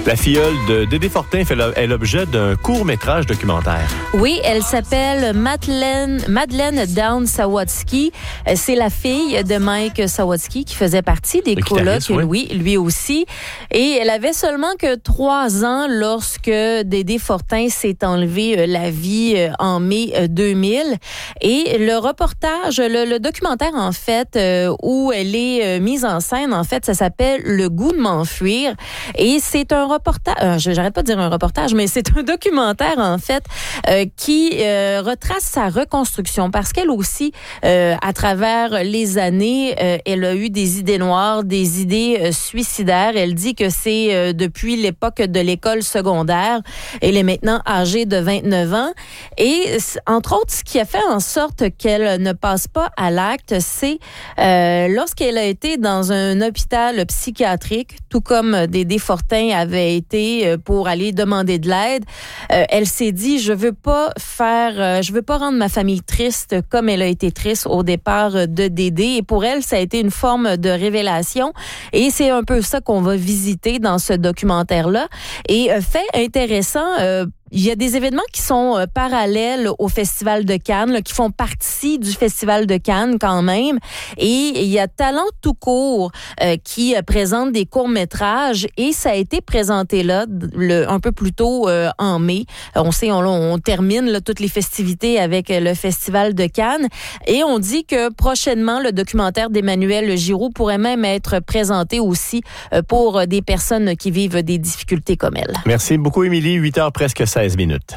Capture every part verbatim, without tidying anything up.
La filleule de Dédé Fortin fait est l'objet d'un court-métrage documentaire. Oui, elle s'appelle Madeleine, Madeleine Down-Sawatsky. C'est la fille de Mike Sawatsky qui faisait partie des colocs, oui. lui, lui aussi. Et elle avait seulement que trois ans lorsque Dédé Fortin s'est enlevé la vie en mai deux mille. Et le reportage, le, le documentaire, en fait, où elle est mise en scène, en fait, ça s'appelle Le goût de m'enfuir. Et c'est un reportage, euh, j'arrête pas de dire un reportage, mais c'est un documentaire, en fait, euh, qui euh, retrace sa reconstruction parce qu'elle aussi, euh, à travers les années, euh, elle a eu des idées noires, des idées euh, suicidaires. Elle dit que c'est euh, depuis l'époque de l'école secondaire. Elle est maintenant âgée de vingt-neuf ans. Et, entre autres, ce qui a fait en sorte qu'elle ne passe pas à l'acte, c'est euh, lorsqu'elle a été dans un hôpital psychiatrique, tout comme Dédé Fortin avait été pour aller demander de l'aide. Euh, elle s'est dit, je veux pas faire, euh, je veux pas rendre ma famille triste comme elle a été triste au départ de Dédé. Et pour elle, ça a été une forme de révélation. Et c'est un peu ça qu'on va visiter dans ce documentaire-là. Et euh, fait intéressant, euh, il y a des événements qui sont euh, parallèles au Festival de Cannes, là, qui font partie du Festival de Cannes quand même. Et il y a Talent tout court euh, qui euh, présente des courts-métrages et ça a été présenté là le, un peu plus tôt euh, en mai. Euh, on sait, on, on termine là, toutes les festivités avec euh, le Festival de Cannes et on dit que prochainement, le documentaire d'Emmanuel Giroux pourrait même être présenté aussi euh, pour euh, des personnes qui vivent des difficultés comme elle. Merci beaucoup, Émilie. huit heures presque seize minutes.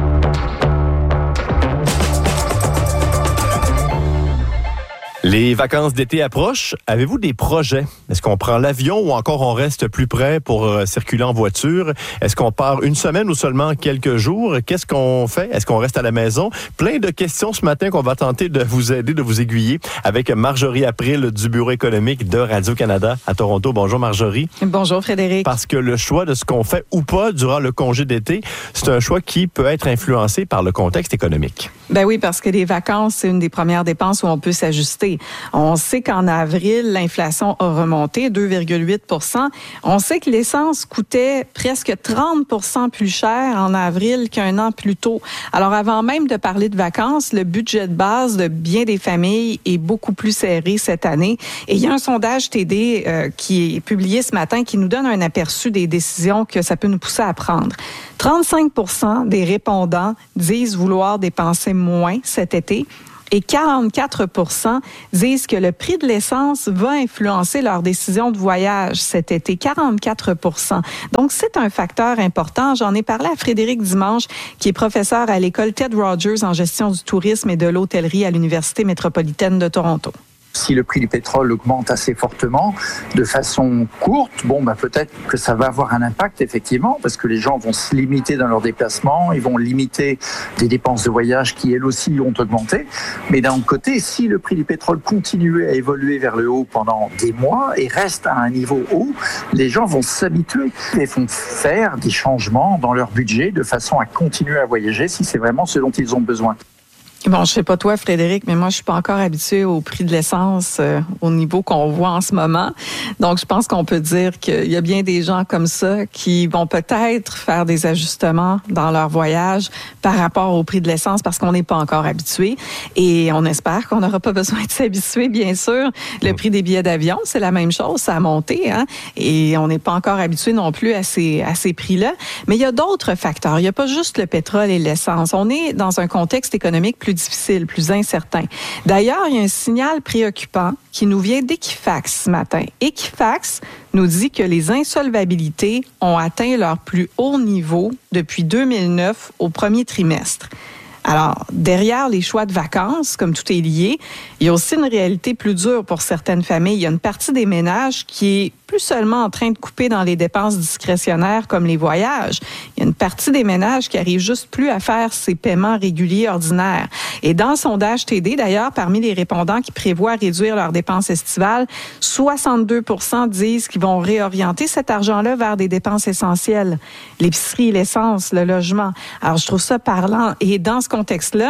Les vacances d'été approchent. Avez-vous des projets? Est-ce qu'on prend l'avion ou encore on reste plus près pour euh, circuler en voiture? Est-ce qu'on part une semaine ou seulement quelques jours? Qu'est-ce qu'on fait? Est-ce qu'on reste à la maison? Plein de questions ce matin qu'on va tenter de vous aider, de vous aiguiller avec Marjorie April du Bureau économique de Radio-Canada à Toronto. Bonjour Marjorie. Bonjour Frédéric. Parce que le choix de ce qu'on fait ou pas durant le congé d'été, c'est un choix qui peut être influencé par le contexte économique. Ben oui, parce que les vacances, c'est une des premières dépenses où on peut s'ajuster. On sait qu'en avril, l'inflation a remonté deux virgule huit pour cent. On sait que l'essence coûtait presque trente pour cent plus cher en avril qu'un an plus tôt. Alors, avant même de parler de vacances, le budget de base de bien des familles est beaucoup plus serré cette année. Et il y a un sondage T D euh, qui est publié ce matin qui nous donne un aperçu des décisions que ça peut nous pousser à prendre. trente-cinq pour cent des répondants disent vouloir dépenser moins cet été. Et quarante-quatre pour cent disent que le prix de l'essence va influencer leur décision de voyage cet été. quarante-quatre pour cent. Donc, c'est un facteur important. J'en ai parlé à Frédéric Dimanche, qui est professeur à l'école Ted Rogers en gestion du tourisme et de l'hôtellerie à l'Université métropolitaine de Toronto. Si le prix du pétrole augmente assez fortement, de façon courte, bon, bah, peut-être que ça va avoir un impact, effectivement, parce que les gens vont se limiter dans leurs déplacements, ils vont limiter des dépenses de voyage qui, elles aussi, ont augmenté. Mais d'un autre côté, si le prix du pétrole continue à évoluer vers le haut pendant des mois et reste à un niveau haut, les gens vont s'habituer et vont faire des changements dans leur budget de façon à continuer à voyager si c'est vraiment ce dont ils ont besoin. Bon, je sais pas toi, Frédéric, mais moi, je suis pas encore habituée au prix de l'essence euh, au niveau qu'on voit en ce moment. Donc, je pense qu'on peut dire qu'il y a bien des gens comme ça qui vont peut-être faire des ajustements dans leur voyage par rapport au prix de l'essence parce qu'on n'est pas encore habitué. Et on espère qu'on n'aura pas besoin de s'habituer, bien sûr. Le prix des billets d'avion, c'est la même chose, ça a monté, hein. Et on n'est pas encore habitué non plus à ces, à ces prix-là. Mais il y a d'autres facteurs. Il n'y a pas juste le pétrole et l'essence. On est dans un contexte économique plus difficile, plus incertain. D'ailleurs, il y a un signal préoccupant qui nous vient d'Equifax ce matin. Equifax nous dit que les insolvabilités ont atteint leur plus haut niveau depuis deux mille neuf au premier trimestre. Alors, derrière les choix de vacances, comme tout est lié, il y a aussi une réalité plus dure pour certaines familles. Il y a une partie des ménages qui est plus seulement en train de couper dans les dépenses discrétionnaires comme les voyages. Il y a une partie des ménages qui arrivent juste plus à faire ces paiements réguliers ordinaires. Et dans le sondage T D, d'ailleurs, parmi les répondants qui prévoient réduire leurs dépenses estivales, soixante-deux pour cent disent qu'ils vont réorienter cet argent-là vers des dépenses essentielles. L'épicerie, l'essence, le logement. Alors, je trouve ça parlant. Et dans ce contexte-là,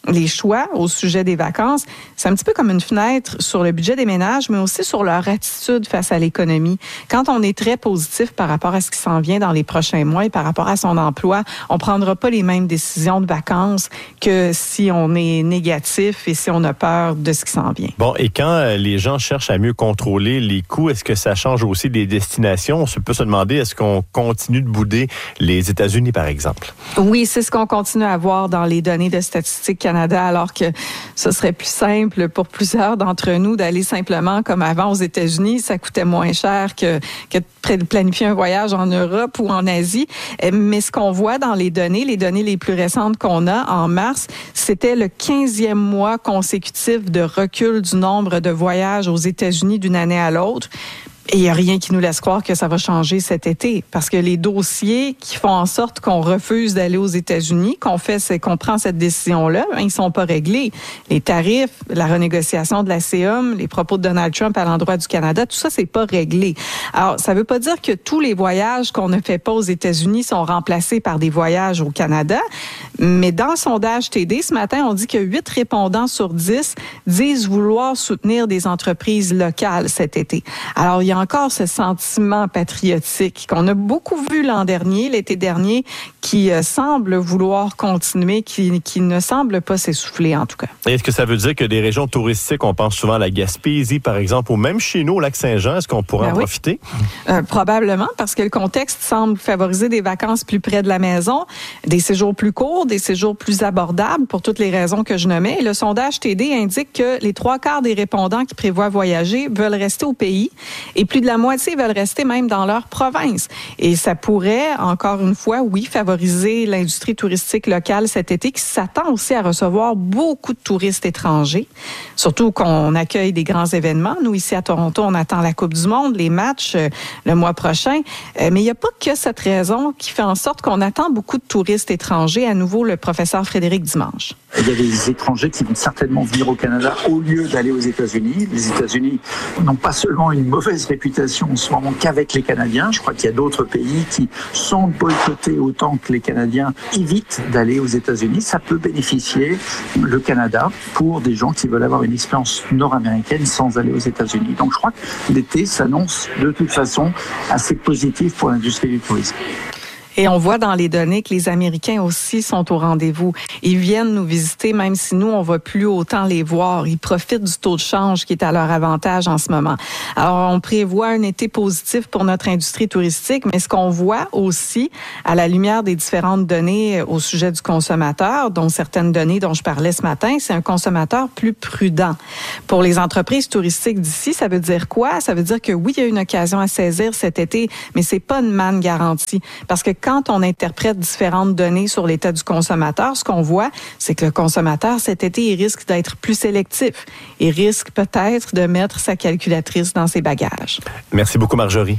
les choix au sujet des vacances, c'est un petit peu comme une fenêtre sur le budget des ménages, mais aussi sur leur attitude face à l'économie. Quand on est très positif par rapport à ce qui s'en vient dans les prochains mois et par rapport à son emploi, on prendra pas les mêmes décisions de vacances que si on est négatif et si on a peur de ce qui s'en vient. Bon, et quand les gens cherchent à mieux contrôler les coûts, est-ce que ça change aussi des destinations? On peut se demander, est-ce qu'on continue de bouder les États-Unis, par exemple? Oui, c'est ce qu'on continue à voir dans les données de Statistique Canada, alors que ce serait plus simple pour plusieurs d'entre nous d'aller simplement comme avant aux États-Unis. Ça coûtait moins cher que, que de planifier un voyage en Europe ou en Asie. Mais ce qu'on voit dans les données, les données les plus récentes qu'on a en mars, c'était le quinzième mois consécutif de recul du nombre de voyages aux États-Unis d'une année à l'autre. Et il n'y a rien qui nous laisse croire que ça va changer cet été. Parce que les dossiers qui font en sorte qu'on refuse d'aller aux États-Unis, qu'on fait, c'est qu'on prend cette décision-là, ben, ils ne sont pas réglés. Les tarifs, la renégociation de la C O M, les propos de Donald Trump à l'endroit du Canada, tout ça, c'est pas réglé. Alors, ça ne veut pas dire que tous les voyages qu'on ne fait pas aux États-Unis sont remplacés par des voyages au Canada. Mais dans le sondage T D, ce matin, on dit que huit répondants sur dix disent vouloir soutenir des entreprises locales cet été. Alors, il y a encore ce sentiment patriotique qu'on a beaucoup vu l'an dernier, l'été dernier, qui euh, semble vouloir continuer, qui, qui ne semble pas s'essouffler en tout cas. Est-ce que ça veut dire que des régions touristiques, on pense souvent à la Gaspésie par exemple, ou même chez nous au Lac-Saint-Jean, est-ce qu'on pourrait ben en oui. profiter? Euh, probablement, parce que le contexte semble favoriser des vacances plus près de la maison, des séjours plus courts, des séjours plus abordables pour toutes les raisons que je nommais. Et le sondage T D indique que les trois quarts des répondants qui prévoient voyager veulent rester au pays et plus de la moitié veulent rester même dans leur province. Et ça pourrait, encore une fois, oui, favoriser l'industrie touristique locale cet été qui s'attend aussi à recevoir beaucoup de touristes étrangers, surtout qu'on accueille des grands événements. Nous, ici à Toronto, on attend la Coupe du Monde, les matchs euh, le mois prochain. Euh, mais il n'y a pas que cette raison qui fait en sorte qu'on attend beaucoup de touristes étrangers. À nouveau, le professeur Frédéric Dimanche. Il y a des étrangers qui vont certainement venir au Canada au lieu d'aller aux États-Unis. Les États-Unis n'ont pas seulement une mauvaise réputation en ce moment qu'avec les Canadiens. Je crois qu'il y a d'autres pays qui, sans boycotter autant que les Canadiens, évitent d'aller aux États-Unis. Ça peut bénéficier, le Canada, pour des gens qui veulent avoir une expérience nord-américaine sans aller aux États-Unis. Donc je crois que l'été s'annonce de toute façon assez positif pour l'industrie du tourisme. Et on voit dans les données que les Américains aussi sont au rendez-vous. Ils viennent nous visiter, même si nous, on va plus autant les voir. Ils profitent du taux de change qui est à leur avantage en ce moment. Alors, on prévoit un été positif pour notre industrie touristique, mais ce qu'on voit aussi, à la lumière des différentes données au sujet du consommateur, dont certaines données dont je parlais ce matin, c'est un consommateur plus prudent. Pour les entreprises touristiques d'ici, ça veut dire quoi? Ça veut dire que oui, il y a une occasion à saisir cet été, mais c'est pas une manne garantie. Parce que quand on interprète différentes données sur l'état du consommateur, ce qu'on voit, c'est que le consommateur, cet été, il risque d'être plus sélectif. Il risque peut-être de mettre sa calculatrice dans ses bagages. Merci beaucoup, Marjorie.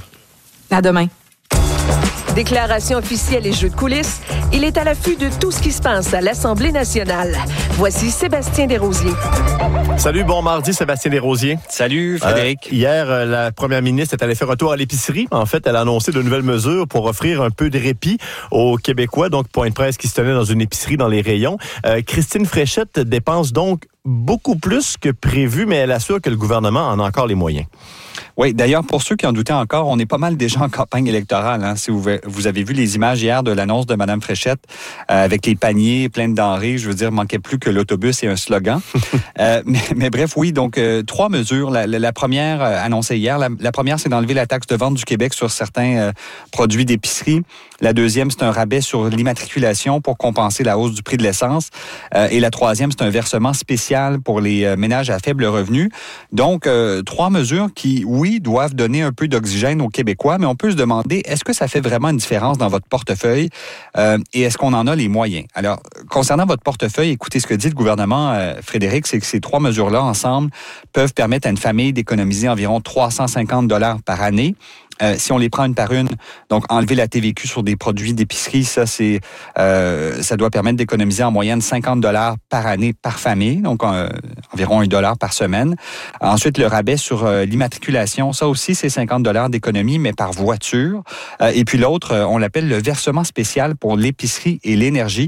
À demain. Déclaration officielle et jeux de coulisses, il est à l'affût de tout ce qui se passe à l'Assemblée nationale. Voici Sébastien Desrosiers. Salut, bon mardi, Sébastien Desrosiers. Salut, Frédéric. Euh, hier, euh, la première ministre est allée faire un tour à l'épicerie. En fait, elle a annoncé de nouvelles mesures pour offrir un peu de répit aux Québécois. Donc, point de presse qui se tenait dans une épicerie dans les rayons. Euh, Christine Fréchette dépense donc beaucoup plus que prévu, mais elle assure que le gouvernement en a encore les moyens. Oui, d'ailleurs, pour ceux qui en doutaient encore, on est pas mal déjà en campagne électorale. Hein. Si vous, vous avez vu les images hier de l'annonce de Mme Fréchette euh, avec les paniers pleins de denrées, je veux dire, manquait plus que l'autobus et un slogan. euh, mais, mais bref, oui, donc euh, trois mesures. La, la, la première euh, annoncée hier, la, la première, c'est d'enlever la taxe de vente du Québec sur certains euh, produits d'épicerie. La deuxième, c'est un rabais sur l'immatriculation pour compenser la hausse du prix de l'essence. Euh, et la troisième, c'est un versement spécial pour les euh, ménages à faible revenu. Donc, euh, trois mesures qui, oui, doivent donner un peu d'oxygène aux Québécois, mais on peut se demander, est-ce que ça fait vraiment une différence dans votre portefeuille euh, et est-ce qu'on en a les moyens? Alors, concernant votre portefeuille, écoutez ce que dit le gouvernement, euh, Frédéric, c'est que ces trois mesures-là, ensemble, peuvent permettre à une famille d'économiser environ trois cent cinquante dollars par année. Euh, si on les prend une par une, donc enlever la T V Q sur des produits d'épicerie, ça c'est, euh, ça doit permettre d'économiser en moyenne cinquante dollars par année par famille, donc euh, environ un dollar par semaine. Ensuite, le rabais sur euh, l'immatriculation, ça aussi c'est cinquante dollars d'économie, mais par voiture. Euh, et puis l'autre, euh, on l'appelle le versement spécial pour l'épicerie et l'énergie.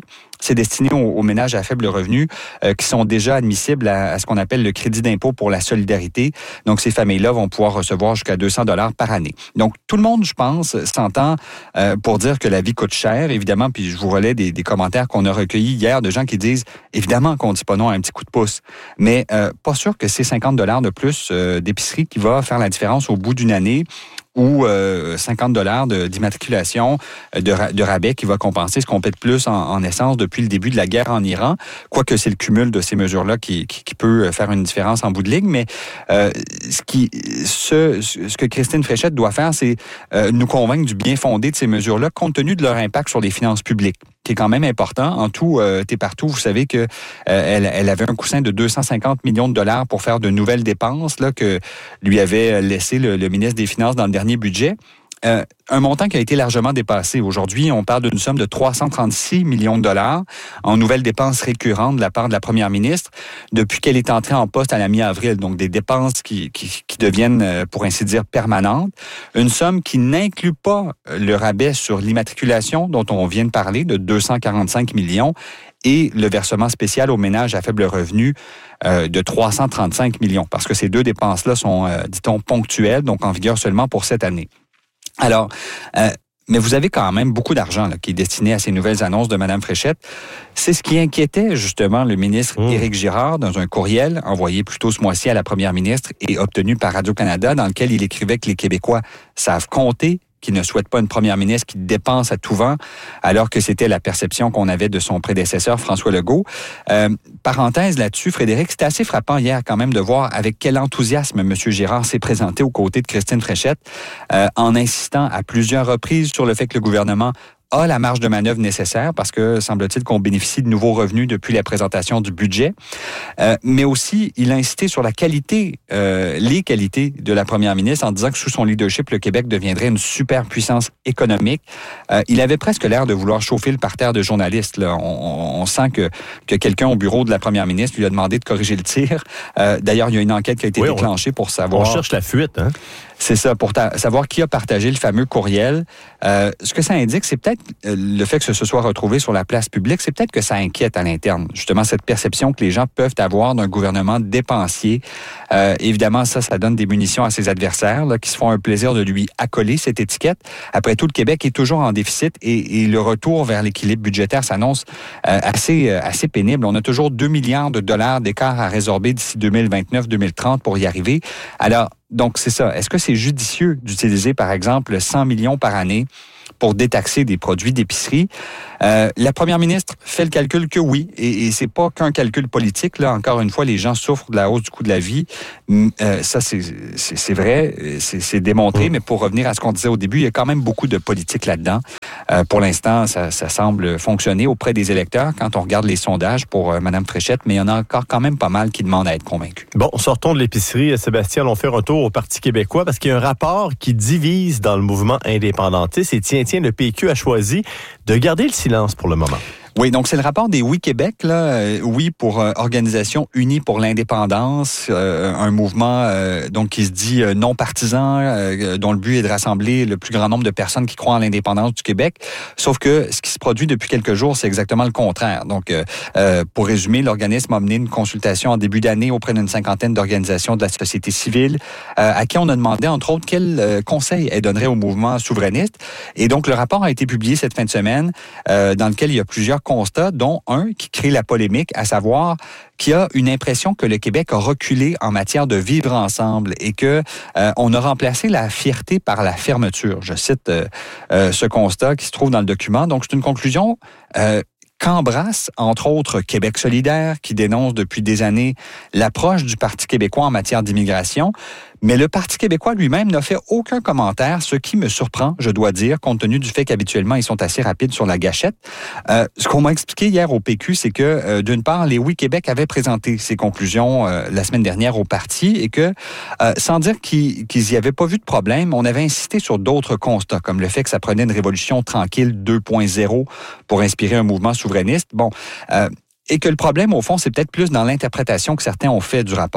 c'est destiné aux, aux ménages à faible revenu euh, qui sont déjà admissibles à, à ce qu'on appelle le crédit d'impôt pour la solidarité. Donc, ces familles-là vont pouvoir recevoir jusqu'à deux cents dollars par année. Donc, tout le monde, je pense, s'entend euh, pour dire que la vie coûte cher, évidemment, puis je vous relais des, des commentaires qu'on a recueillis hier de gens qui disent, évidemment qu'on ne dit pas non à un petit coup de pouce, mais euh, pas sûr que c'est cinquante dollars de plus euh, d'épicerie qui va faire la différence au bout d'une année ou euh, cinquante dollars d'immatriculation de, de, de rabais qui va compenser ce qu'on paie de plus en, en essence depuis le début de la guerre en Iran, quoique c'est le cumul de ces mesures-là qui, qui, qui peut faire une différence en bout de ligne. Mais euh, ce, qui, ce, ce que Christine Fréchette doit faire, c'est euh, nous convaincre du bien fondé de ces mesures-là, compte tenu de leur impact sur les finances publiques, qui est quand même important. En tout, euh, t'es partout, vous savez que euh, elle, elle avait un coussin de deux cent cinquante millions de dollars pour faire de nouvelles dépenses là que lui avait laissé le, le ministre des Finances dans le dernier budget. Euh, un montant qui a été largement dépassé. Aujourd'hui, on parle d'une somme de trois cent trente-six millions de dollars en nouvelles dépenses récurrentes de la part de la première ministre depuis qu'elle est entrée en poste à la mi-avril. Donc, des dépenses qui, qui, qui deviennent, pour ainsi dire, permanentes. Une somme qui n'inclut pas le rabais sur l'immatriculation dont on vient de parler, de deux cent quarante-cinq millions, et le versement spécial aux ménages à faible revenu euh, de trois cent trente-cinq millions, parce que ces deux dépenses-là sont, euh, dit-on, ponctuelles, donc en vigueur seulement pour cette année. Alors, euh, mais vous avez quand même beaucoup d'argent là, qui est destiné à ces nouvelles annonces de Mme Fréchette. C'est ce qui inquiétait justement le ministre mmh. Éric Girard dans un courriel envoyé plus tôt ce mois-ci à la première ministre et obtenu par Radio-Canada, dans lequel il écrivait que les Québécois savent compter, qui ne souhaite pas une première ministre qui dépense à tout vent, alors que c'était la perception qu'on avait de son prédécesseur, François Legault. Euh, parenthèse là-dessus, Frédéric, c'était assez frappant hier quand même de voir avec quel enthousiasme M. Girard s'est présenté aux côtés de Christine Fréchette, euh, en insistant à plusieurs reprises sur le fait que le gouvernement a la marge de manœuvre nécessaire parce que semble-t-il qu'on bénéficie de nouveaux revenus depuis la présentation du budget. Euh, mais aussi, il a insisté sur la qualité, euh, les qualités de la première ministre en disant que sous son leadership, le Québec deviendrait une superpuissance économique. Euh, il avait presque l'air de vouloir chauffer le parterre de journalistes. Là. On, on sent que, que quelqu'un au bureau de la première ministre lui a demandé de corriger le tir. Euh, d'ailleurs, il y a une enquête qui a été oui, déclenchée on, pour savoir... On cherche la fuite, hein? C'est ça, pour ta- savoir qui a partagé le fameux courriel. Euh, ce que ça indique, c'est peut-être euh, le fait que ce se soit retrouvé sur la place publique, c'est peut-être que ça inquiète à l'interne. Justement, cette perception que les gens peuvent avoir d'un gouvernement dépensier. Euh, évidemment, ça, ça donne des munitions à ses adversaires là, qui se font un plaisir de lui accoler cette étiquette. Après tout, le Québec est toujours en déficit et, et le retour vers l'équilibre budgétaire s'annonce euh, assez, euh, assez pénible. On a toujours deux milliards de dollars d'écart à résorber d'ici deux mille vingt-neuf deux mille trente pour y arriver. Alors, donc, c'est ça. Est-ce que c'est judicieux d'utiliser, par exemple, cent millions par année pour détaxer des produits d'épicerie? Euh, la première ministre fait le calcul que oui, et, et c'est pas qu'un calcul politique. Là, encore une fois, les gens souffrent de la hausse du coût de la vie. Euh, ça, c'est, c'est, c'est vrai, c'est, c'est démontré, mais pour revenir à ce qu'on disait au début, il y a quand même beaucoup de politique là-dedans. Euh, pour l'instant, ça, ça semble fonctionner auprès des électeurs quand on regarde les sondages pour euh, Mme Fréchette, mais il y en a encore quand même pas mal qui demandent à être convaincus. Bon, sortons de l'épicerie. Sébastien, allons faire un tour au Parti québécois parce qu'il y a un rapport qui divise dans le mouvement indépendantiste et tiens, tiens, le P Q a choisi de garder le silence pour le moment. Oui, donc c'est le rapport des Oui Québec, là. Euh, oui pour euh, Organisation unie pour l'indépendance, euh, un mouvement euh, donc qui se dit euh, non partisan, euh, dont le but est de rassembler le plus grand nombre de personnes qui croient en l'indépendance du Québec. Sauf que ce qui se produit depuis quelques jours, c'est exactement le contraire. Donc, euh, euh, pour résumer, l'organisme a mené une consultation en début d'année auprès d'une cinquantaine d'organisations de la société civile, euh, à qui on a demandé, entre autres, quel euh, conseil elle donnerait au mouvement souverainiste. Et donc, le rapport a été publié cette fin de semaine, euh, dans lequel il y a plusieurs constat, dont un qui crée la polémique, à savoir qu'il y a une impression que le Québec a reculé en matière de vivre ensemble et que euh, on a remplacé la fierté par la fermeture. Je cite euh, euh, ce constat qui se trouve dans le document. Donc, c'est une conclusion euh, qu'embrasse, entre autres, Québec solidaire, qui dénonce depuis des années l'approche du Parti québécois en matière d'immigration. Mais le Parti québécois lui-même n'a fait aucun commentaire, ce qui me surprend, je dois dire, compte tenu du fait qu'habituellement, ils sont assez rapides sur la gâchette. Euh, ce qu'on m'a expliqué hier au P Q, c'est que, euh, d'une part, les Oui Québec avaient présenté ces conclusions euh, la semaine dernière au parti et que, euh, sans dire qu'ils qu'ils y avaient pas vu de problème, on avait insisté sur d'autres constats, comme le fait que ça prenait une révolution tranquille deux point zéro pour inspirer un mouvement souverainiste. Bon, euh, et que le problème, au fond, c'est peut-être plus dans l'interprétation que certains ont fait du rapport.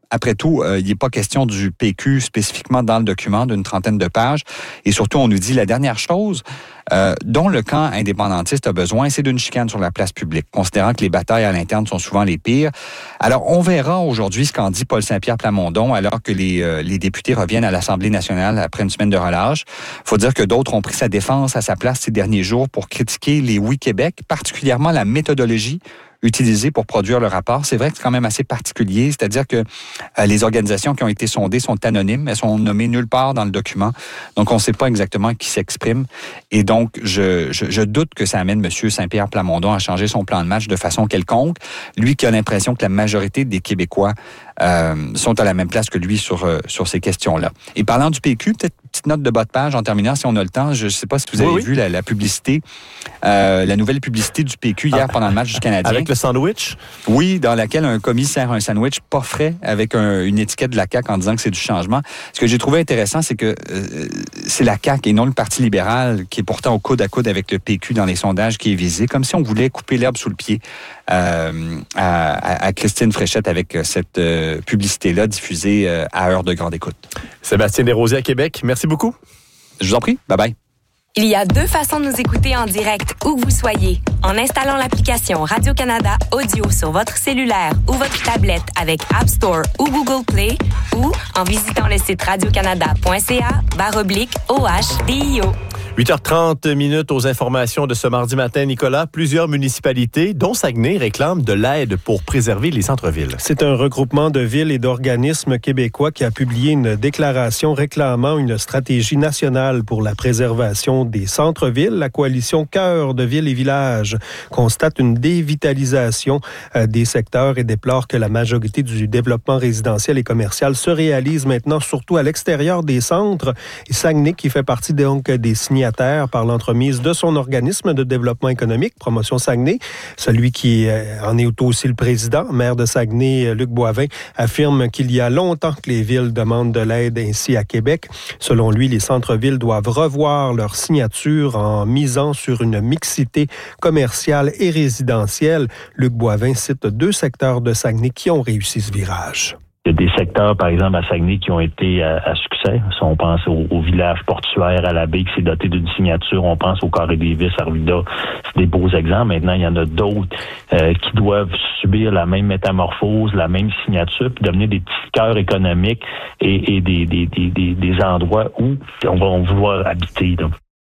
Après tout, euh, il n'est pas question du P Q spécifiquement dans le document d'une trentaine de pages. Et surtout, on nous dit la dernière chose euh, dont le camp indépendantiste a besoin, c'est d'une chicane sur la place publique, considérant que les batailles à l'interne sont souvent les pires. Alors, on verra aujourd'hui ce qu'en dit Paul Saint-Pierre Plamondon alors que les, euh, les députés reviennent à l'Assemblée nationale après une semaine de relâche. Il faut dire que d'autres ont pris sa défense à sa place ces derniers jours pour critiquer les Oui Québec, particulièrement la méthodologie utilisés pour produire le rapport. C'est vrai que c'est quand même assez particulier, c'est-à-dire que euh, les organisations qui ont été sondées sont anonymes, elles sont nommées nulle part dans le document, donc on ne sait pas exactement qui s'exprime, et donc je, je, je doute que ça amène M. Saint-Pierre Plamondon à changer son plan de match de façon quelconque, lui qui a l'impression que la majorité des Québécois euh, sont à la même place que lui sur, euh, sur ces questions-là. Et parlant du P Q, peut-être une petite note de bas de page en terminant, si on a le temps, je ne sais pas si vous avez oui, vu oui. La, la publicité, euh, la nouvelle publicité du P Q hier ah, pendant le match du Canadien. Avec le sandwich? Oui, dans laquelle un commis sert un sandwich pas frais avec un, une étiquette de la C A Q en disant que c'est du changement. Ce que j'ai trouvé intéressant, c'est que euh, c'est la C A Q et non le Parti libéral qui est pourtant au coude à coude avec le P Q dans les sondages qui est visé, comme si on voulait couper l'herbe sous le pied euh, à, à Christine Fréchette avec cette euh, publicité-là diffusée euh, à heure de grande écoute. Sébastien Desrosiers à Québec, merci beaucoup. Je vous en prie, bye-bye. Il y a deux façons de nous écouter en direct, où que vous soyez. En installant l'application Radio-Canada Audio sur votre cellulaire ou votre tablette avec App Store ou Google Play, ou en visitant le site radiocanada.ca barre oblique O H D I O. huit heures trente minutes aux informations de ce mardi matin, Nicolas. Plusieurs municipalités, dont Saguenay, réclament de l'aide pour préserver les centres-villes. C'est un regroupement de villes et d'organismes québécois qui a publié une déclaration réclamant une stratégie nationale pour la préservation des centres-villes. La coalition Cœur de villes et villages constate une dévitalisation des secteurs et déplore que la majorité du développement résidentiel et commercial se réalise maintenant surtout à l'extérieur des centres. Et Saguenay, qui fait partie donc des signataires par l'entremise de son organisme de développement économique, Promotion Saguenay, celui qui en est aussi le président, maire de Saguenay, Luc Boivin, affirme qu'il y a longtemps que les villes demandent de l'aide ainsi à Québec. Selon lui, les centres-villes doivent revoir leur signature en misant sur une mixité commerciale et résidentielle. Luc Boivin cite deux secteurs de Saguenay qui ont réussi ce virage. Il y a des secteurs, par exemple, à Saguenay, qui ont été à, à succès. Si on pense au, au village portuaire à la baie qui s'est doté d'une signature, on pense au Carré des Vis, à Arvida. C'est des beaux exemples. Maintenant, il y en a d'autres euh, qui doivent subir la même métamorphose, la même signature, puis devenir des petits cœurs économiques et, et des, des, des, des, des endroits où on va vouloir habiter. Là.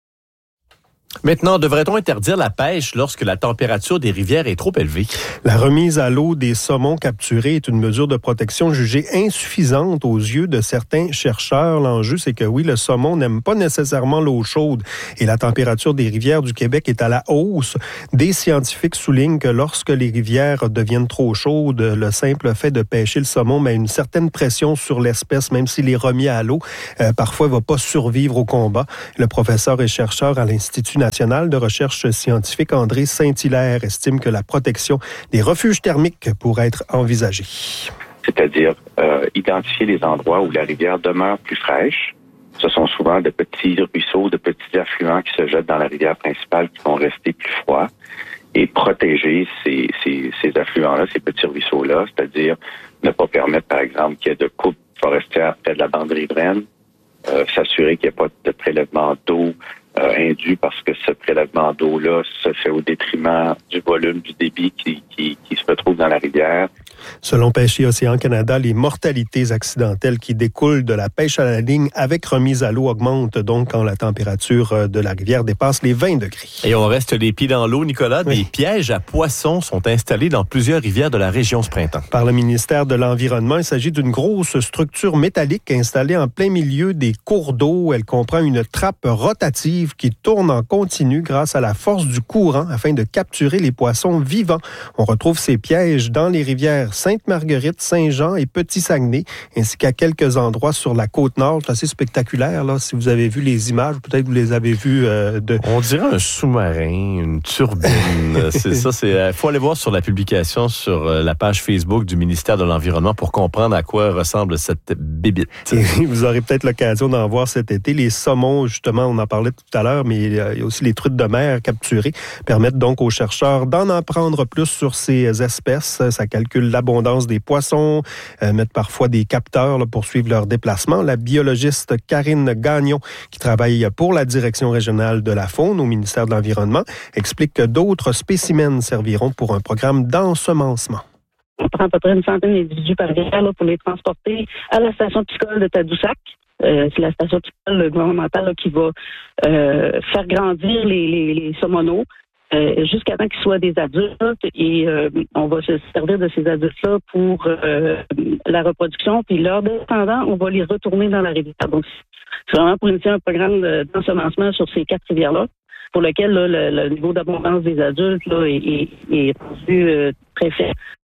Maintenant, devrait-on interdire la pêche lorsque la température des rivières est trop élevée? La remise à l'eau des saumons capturés est une mesure de protection jugée insuffisante aux yeux de certains chercheurs. L'enjeu, c'est que oui, le saumon n'aime pas nécessairement l'eau chaude et la température des rivières du Québec est à la hausse. Des scientifiques soulignent que lorsque les rivières deviennent trop chaudes, le simple fait de pêcher le saumon met une certaine pression sur l'espèce, même s'il est remis à l'eau. Euh, parfois, il ne va pas survivre au combat. Le professeur et chercheur à l'Institut national de recherche scientifique André Saint-Hilaire estime que la protection des refuges thermiques pourrait être envisagée. C'est-à-dire euh, identifier les endroits où la rivière demeure plus fraîche. Ce sont souvent de petits ruisseaux, de petits affluents qui se jettent dans la rivière principale qui vont rester plus froids. Et protéger ces, ces, ces affluents-là, ces petits ruisseaux-là, c'est-à-dire ne pas permettre, par exemple, qu'il y ait de coupe forestière près de la bande riveraine, euh, s'assurer qu'il n'y ait pas de prélèvement d'eau Euh, indu parce que ce prélèvement d'eau-là se fait au détriment du volume du débit qui, qui, qui se retrouve dans la rivière. Selon Pêche et Océan Canada, les mortalités accidentelles qui découlent de la pêche à la ligne avec remise à l'eau augmentent donc quand la température de la rivière dépasse les vingt degrés. Et on reste les pieds dans l'eau, Nicolas. Oui. Des pièges à poissons sont installés dans plusieurs rivières de la région ce printemps. Par le ministère de l'Environnement, il s'agit d'une grosse structure métallique installée en plein milieu des cours d'eau. Elle comprend une trappe rotative qui tourne en continu grâce à la force du courant afin de capturer les poissons vivants. On retrouve ces pièges dans les rivières Sainte-Marguerite, Saint-Jean et Petit-Saguenay, ainsi qu'à quelques endroits sur la Côte-Nord. C'est assez spectaculaire, là, si vous avez vu les images, peut-être que vous les avez vues. Euh, de... On dirait un sous-marin, une turbine. c'est ça, c'est. Il faut aller voir sur la publication sur la page Facebook du ministère de l'Environnement pour comprendre à quoi ressemble cette bébite. Et vous aurez peut-être l'occasion d'en voir cet été. Les saumons, justement, on en parlait tout à l'heure, mais il y a aussi les truites de mer capturées permettent donc aux chercheurs d'en apprendre plus sur ces espèces. Ça calcule la l'abondance des poissons, euh, mettent parfois des capteurs là, pour suivre leur déplacement. La biologiste Karine Gagnon, qui travaille pour la Direction régionale de la faune au ministère de l'Environnement, explique que d'autres spécimens serviront pour un programme d'ensemencement. On prend à peu près une centaine d'individus par rivière là, pour les transporter à la station piscicole de Tadoussac. Euh, c'est la station piscicole gouvernementale là, qui va euh, faire grandir les, les, les saumonaux euh, jusqu'à temps qu'ils soient des adultes. Et euh, on va se servir de ces adultes-là pour euh, la reproduction. Puis leurs descendants, on va les retourner dans la rivière. Donc, c'est vraiment pour initier un programme d'ensemencement sur ces quatre rivières-là, pour lequel là, le, le niveau d'abondance des adultes là, est, est, est rendu euh, très faible.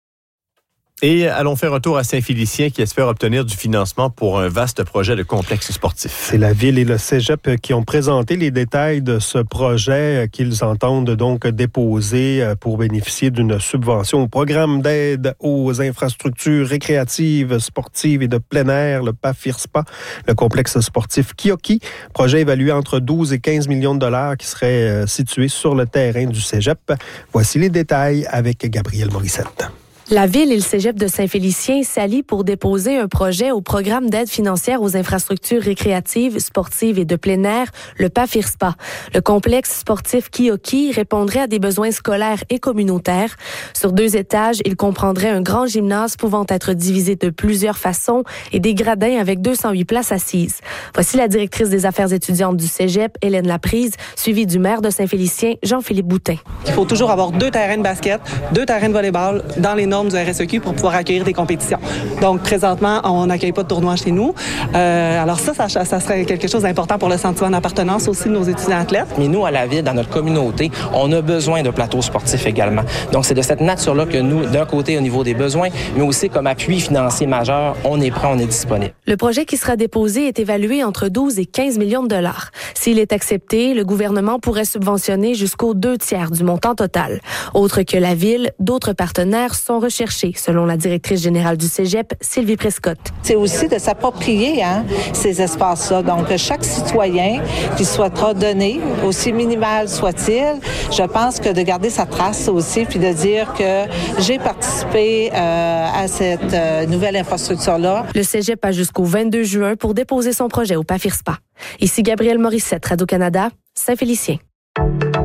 Et allons faire un tour à Saint-Félicien qui espère obtenir du financement pour un vaste projet de complexe sportif. C'est la Ville et le Cégep qui ont présenté les détails de ce projet qu'ils entendent donc déposer pour bénéficier d'une subvention au programme d'aide aux infrastructures récréatives, sportives et de plein air, le P A F I R S P A, le complexe sportif Kiyoki. Projet évalué entre douze et quinze millions de dollars qui serait situé sur le terrain du Cégep. Voici les détails avec Gabrielle Morissette. La Ville et le Cégep de Saint-Félicien s'allient pour déposer un projet au programme d'aide financière aux infrastructures récréatives, sportives et de plein air, le P A F I R S P A. Le complexe sportif Kiyoki répondrait à des besoins scolaires et communautaires. Sur deux étages, il comprendrait un grand gymnase pouvant être divisé de plusieurs façons et des gradins avec deux cent huit places assises. Voici la directrice des affaires étudiantes du Cégep, Hélène Laprise, suivie du maire de Saint-Félicien, Jean-Philippe Boutin. Il faut toujours avoir deux terrains de basket, deux terrains de volleyball dans les normes du R S E Q pour pouvoir accueillir des compétitions. Donc, présentement, on n'accueille pas de tournois chez nous. Euh, alors ça, ça, ça serait quelque chose d'important pour le sentiment d'appartenance aussi de nos étudiants athlètes. Mais nous, à la Ville, dans notre communauté, on a besoin de plateaux sportifs également. Donc, c'est de cette nature-là que nous, d'un côté, au niveau des besoins, mais aussi comme appui financier majeur, on est prêt, on est disponible. Le projet qui sera déposé est évalué entre douze et quinze millions de dollars. S'il est accepté, le gouvernement pourrait subventionner jusqu'aux deux tiers du montant total. Autre que la Ville, d'autres partenaires sont recherchés, selon la directrice générale du Cégep, Sylvie Prescott. C'est aussi de s'approprier hein, ces espaces-là. Donc, chaque citoyen qui souhaitera donner, aussi minimal soit-il, je pense que de garder sa trace aussi, puis de dire que j'ai participé euh, à cette euh, nouvelle infrastructure-là. Le Cégep a jusqu'au vingt-deux juin pour déposer son projet au P A F I R S P A. Ici Gabrielle Morissette, Radio-Canada, Saint-Félicien.